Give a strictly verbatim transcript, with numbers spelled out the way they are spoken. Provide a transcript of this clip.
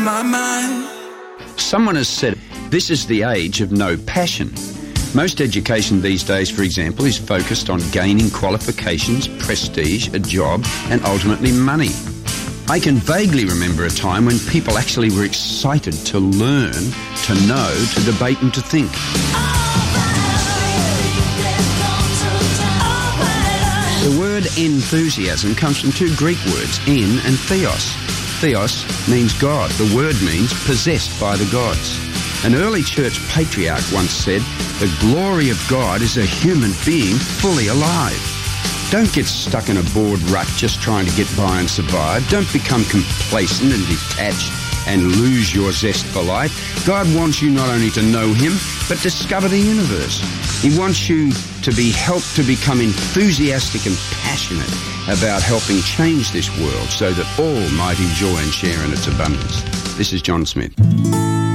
my mind. Someone has said, this is the age of no passion. Most education these days, for example, is focused on gaining qualifications, prestige, a job, and ultimately money. I can vaguely remember a time when people actually were excited to learn, to know, to debate and to think. The word enthusiasm comes from two Greek words, en and theos. Theos means God. The word means possessed by the gods. An early church patriarch once said, the glory of God is a human being fully alive. Don't get stuck in a bored rut just trying to get by and survive. Don't become complacent and detached and lose your zest for life. God wants you not only to know him, but discover the universe. He wants you to be helped to become enthusiastic and passionate about helping change this world so that all might enjoy and share in its abundance. This is John Smith.